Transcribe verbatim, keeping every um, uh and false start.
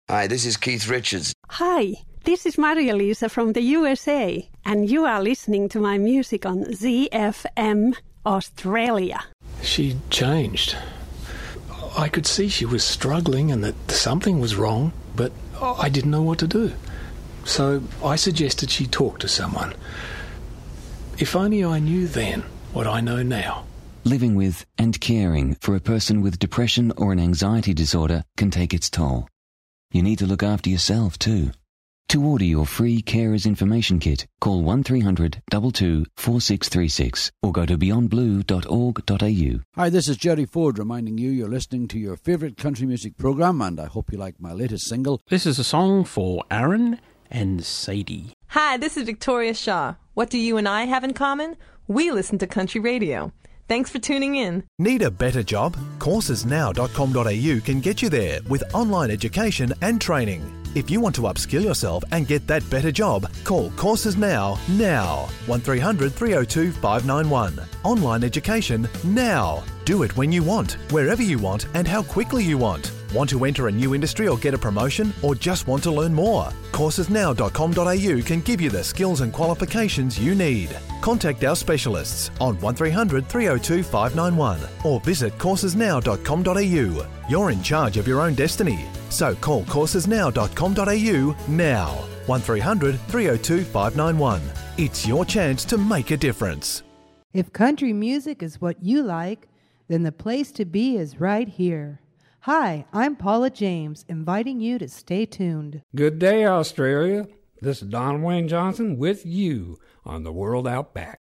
Hi, this is Keith Richards. Hi, this is Maria Lisa from the U S A, and you are listening to my music on Z F M Australia. She changed. I could see she was struggling and that something was wrong, but I didn't know what to do. So I suggested she talk to someone. If only I knew then what I know now. Living with and caring for a person with depression or an anxiety disorder can take its toll. You need to look after yourself too. To order your free Carers Information Kit, call one three hundred two two four six three six or go to beyond blue dot org dot a u. Hi, this is Jerry Ford reminding you you're listening to your favourite country music programme, and I hope you like my latest single. This is a song for Aaron and Sadie. Hi, this is Victoria Shaw. What do you and I have in common? We listen to country radio. Thanks for tuning in. Need a better job? courses now dot com dot a u can get you there with online education and training. If you want to upskill yourself and get that better job, call Courses Now, now. one three hundred three oh two five nine one. Online education now. Do it when you want, wherever you want, and how quickly you want. Want to enter a new industry or get a promotion, or just want to learn more? courses now dot com dot a u can give you the skills and qualifications you need. Contact our specialists on one three hundred three oh two five nine one or visit courses now dot com dot a u. You're in charge of your own destiny, so call courses now dot com dot a u now. one three hundred three oh two five nine one. It's your chance to make a difference. If country music is what you like, then the place to be is right here. Hi, I'm Paula James, inviting you to stay tuned. Good day, Australia. This is Don Wayne Johnson with you on the World Out Back.